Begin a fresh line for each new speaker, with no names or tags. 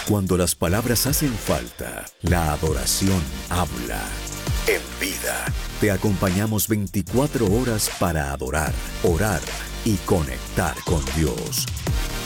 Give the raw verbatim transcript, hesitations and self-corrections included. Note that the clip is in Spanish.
Cuando las palabras hacen falta, la adoración habla. En vida, te acompañamos veinticuatro horas para adorar, orar y conectar con Dios.